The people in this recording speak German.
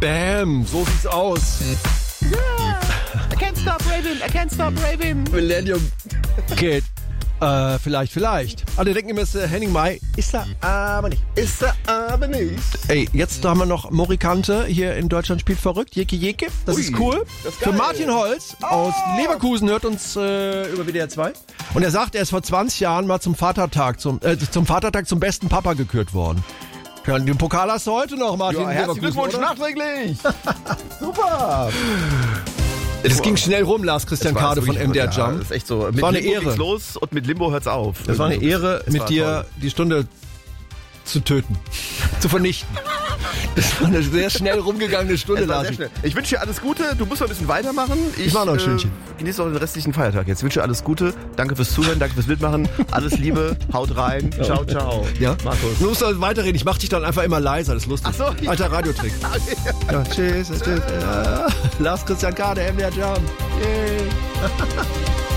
Bam, so sieht's aus. Yeah. I can't stop raving. Millennium Kid. Vielleicht. Alle denken immer, es ist Henning Mai. Ist er aber nicht. Ey, jetzt haben wir noch Morikante hier in Deutschland spielt verrückt. Jeke. Das ist cool. Das ist Für geil. Martin Holz aus Leverkusen hört uns über WDR 2. Und er sagt, er ist vor 20 Jahren mal zum Vatertag zum besten Papa gekürt worden. Ja, den Pokal hast du heute noch, Martin. Ja, herzlichen Glückwunsch oder? nachträglich. Super. Das ging schnell rum, Lars Christian Kade von MDR Jump. Das ist echt so. Das Mit war eine Limbo Ehre. geht's los und mit Limbo hört's auf. Das war eine Ehre, Das mit war dir toll. die Stunde zu töten, zu vernichten. Das war eine sehr schnell rumgegangene Stunde, Es war Lars. sehr schnell. Ich wünsche dir alles Gute. Du musst noch ein bisschen weitermachen. Ich mach noch ein Stündchen. Genieße auch den restlichen Feiertag jetzt. Ich wünsche dir alles Gute. Danke fürs Zuhören, danke fürs Mitmachen. Alles Liebe. Haut rein. Ciao, ciao. Ja? Markus. Du musst halt weiterreden. Ich mach dich dann einfach immer leiser. Das ist lustig. Ach so, ja. Alter Radiotrick. Ja, tschüss. Ja. Lars Christian Kade, MDR Jump. Yay.